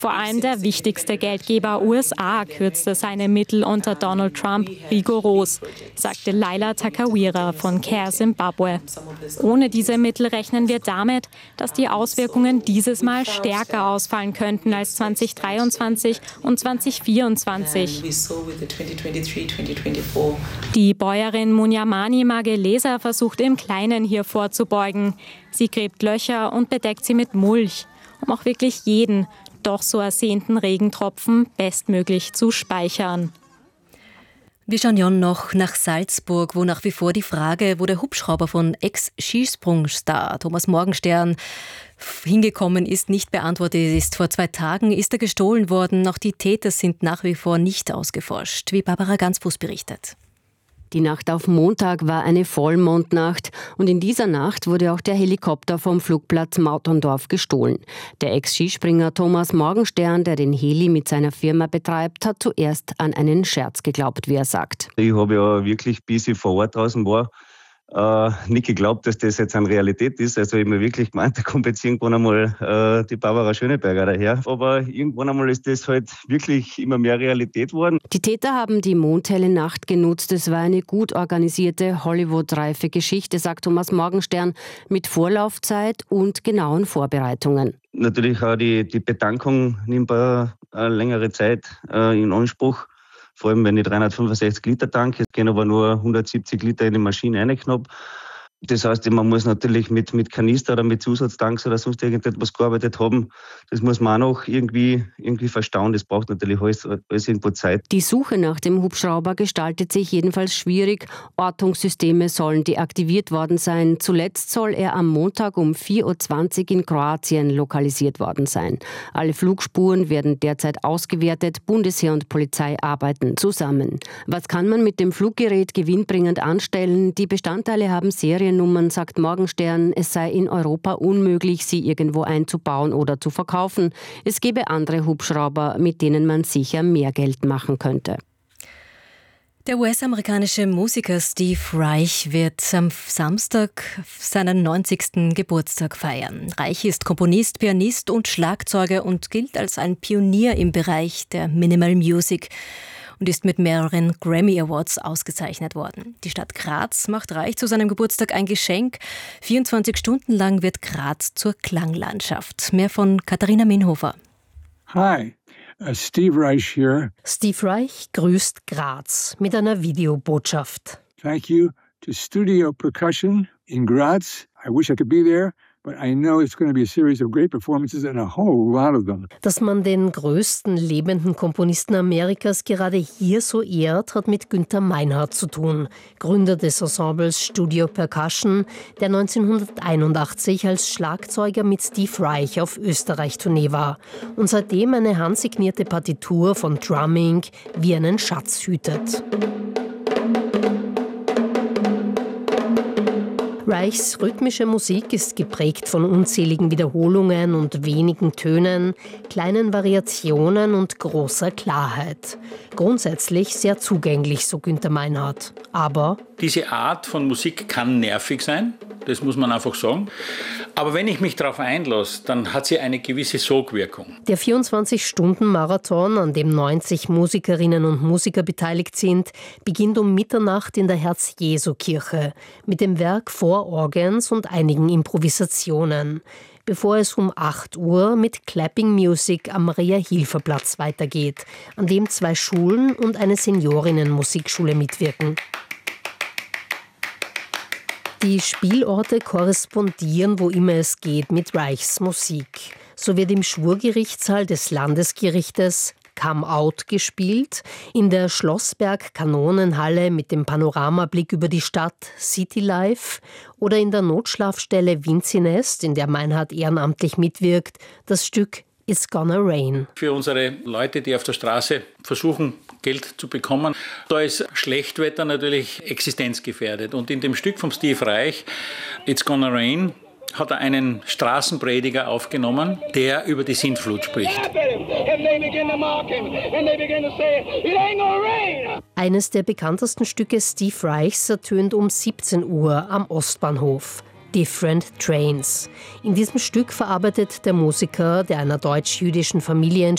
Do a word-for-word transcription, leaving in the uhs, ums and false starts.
Vor allem der wichtigste Geldgeber U S A kürzte seine Mittel unter Donald Trump rigoros, sagte Laila Takawira von Care Zimbabwe. Ohne diese Mittel rechnen wir damit, dass die Auswirkungen dieses Mal stärker ausfallen könnten als zweitausenddreiundzwanzig und zweitausendvierundzwanzig. Die Bäuerin Munyamani Magelesa versucht im Kleinen hier vorzubeugen. Sie gräbt Löcher und bedeckt sie mit Mulch, um auch wirklich jeden, doch so ersehnten Regentropfen bestmöglich zu speichern. Wir schauen ja noch nach Salzburg, wo nach wie vor die Frage, wo der Hubschrauber von Ex-Skisprungstar Thomas Morgenstern hingekommen ist, nicht beantwortet ist. Vor zwei Tagen ist er gestohlen worden. Auch die Täter sind nach wie vor nicht ausgeforscht, wie Barbara Gansfuß berichtet. Die Nacht auf Montag war eine Vollmondnacht und in dieser Nacht wurde auch der Helikopter vom Flugplatz Mauterndorf gestohlen. Der Ex-Skispringer Thomas Morgenstern, der den Heli mit seiner Firma betreibt, hat zuerst an einen Scherz geglaubt, wie er sagt. Ich habe ja wirklich, bis ich vor Ort draußen war, äh, nicht geglaubt, dass das jetzt eine Realität ist. Also ich habe mir wirklich gemeint, da kommt jetzt irgendwann einmal äh, die Barbara Schöneberger daher. Aber irgendwann einmal ist das halt wirklich immer mehr Realität geworden. Die Täter haben die mondhelle Nacht genutzt. Es war eine gut organisierte, Hollywood-reife Geschichte, sagt Thomas Morgenstern, mit Vorlaufzeit und genauen Vorbereitungen. Natürlich auch die, die Betankung nimmt eine, eine längere Zeit äh, in Anspruch. Vor allem, wenn ich dreihundertfünfundsechzig Liter tanke, gehen aber nur hundertsiebzig Liter in die Maschine reinknapp. Das heißt, man muss natürlich mit, mit Kanister oder mit Zusatztanks oder sonst irgendetwas gearbeitet haben. Das muss man auch noch irgendwie, irgendwie verstauen. Das braucht natürlich alles, alles irgendwo Zeit. Die Suche nach dem Hubschrauber gestaltet sich jedenfalls schwierig. Ortungssysteme sollen deaktiviert worden sein. Zuletzt soll er am Montag um vier Uhr zwanzig in Kroatien lokalisiert worden sein. Alle Flugspuren werden derzeit ausgewertet. Bundesheer und Polizei arbeiten zusammen. Was kann man mit dem Fluggerät gewinnbringend anstellen? Die Bestandteile haben Serien Nummern, sagt Morgenstern, es sei in Europa unmöglich, sie irgendwo einzubauen oder zu verkaufen. Es gebe andere Hubschrauber, mit denen man sicher mehr Geld machen könnte. Der U S-amerikanische Musiker Steve Reich wird am Samstag seinen neunzigsten Geburtstag feiern. Reich ist Komponist, Pianist und Schlagzeuger und gilt als ein Pionier im Bereich der Minimal Music und ist mit mehreren Grammy Awards ausgezeichnet worden. Die Stadt Graz macht Reich zu seinem Geburtstag ein Geschenk. vierundzwanzig Stunden lang wird Graz zur Klanglandschaft. Mehr von Katharina Minhofer. Hi, uh, Steve Reich here. Steve Reich grüßt Graz mit einer Videobotschaft. Thank you to Studio Percussion in Graz. I wish I could be there. But I know it's going to be a series of great performances and a whole lot of them. Dass man den größten lebenden Komponisten Amerikas gerade hier so ehrt, hat mit Günther Meinhardt zu tun, Gründer des Ensembles Studio Percussion, der neunzehnhunderteinundachtzig als Schlagzeuger mit Steve Reich auf Österreich-Tournee war und seitdem eine handsignierte Partitur von Drumming wie einen Schatz hütet. Reichs rhythmische Musik ist geprägt von unzähligen Wiederholungen und wenigen Tönen, kleinen Variationen und großer Klarheit. Grundsätzlich sehr zugänglich, so Günther Meinhardt. Aber diese Art von Musik kann nervig sein, das muss man einfach sagen. Aber wenn ich mich darauf einlasse, dann hat sie eine gewisse Sogwirkung. Der vierundzwanzig-Stunden-Marathon, an dem neunzig Musikerinnen und Musiker beteiligt sind, beginnt um Mitternacht in der Herz-Jesu-Kirche mit dem Werk Four Organs und einigen Improvisationen, bevor es um acht Uhr mit Clapping Music am Maria-Hilfer-Platz weitergeht, an dem zwei Schulen und eine Seniorinnen-Musikschule mitwirken. Die Spielorte korrespondieren, wo immer es geht, mit Reichs Musik. So wird im Schwurgerichtssaal des Landesgerichtes Come Out gespielt, in der Schlossberg-Kanonenhalle mit dem Panoramablick über die Stadt City Life oder in der Notschlafstelle Vinzinest, in der Meinhardt ehrenamtlich mitwirkt, das Stück It's Gonna Rain. Für unsere Leute, die auf der Straße versuchen, Geld zu bekommen, da ist Schlechtwetter natürlich existenzgefährdet. Und in dem Stück von Steve Reich, It's Gonna Rain, hat er einen Straßenprediger aufgenommen, der über die Sintflut spricht. Eines der bekanntesten Stücke Steve Reichs ertönt um siebzehn Uhr am Ostbahnhof. Different Trains. In diesem Stück verarbeitet der Musiker, der einer deutsch-jüdischen Familie